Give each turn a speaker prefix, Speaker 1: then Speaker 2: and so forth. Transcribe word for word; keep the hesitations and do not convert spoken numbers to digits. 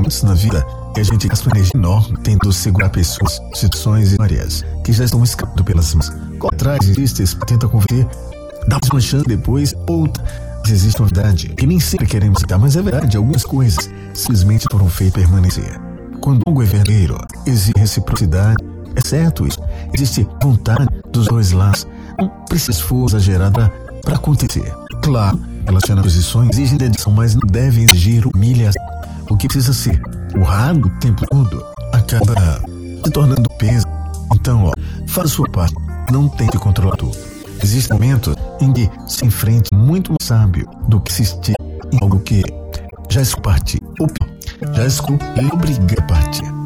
Speaker 1: momentos na vida que a gente gasta uma energia enorme tentando segurar pessoas, situações e áreas que já estão escapando pelas mãos. Corre atrás, existe, tenta converter, dá uma chance depois, outra. Mas existe uma verdade que nem sempre queremos dar, mas é verdade, algumas coisas simplesmente foram feitas permanecer. Quando algo é verdadeiro, existe reciprocidade, é certo isso. Existe vontade dos dois lados. Não precisa esforço exagerado para acontecer. Claro, relacionar posições exigem dedicação, mas não devem exigir humilhação. O que precisa ser honrado o tempo todo acaba se tornando peso. Então, ó, faça a sua parte. Não tente controlar tudo. Existem momentos em que se enfrente muito mais sábio do que insistir em algo que já escolheu partir. Ou já escolheu obrigar a partir.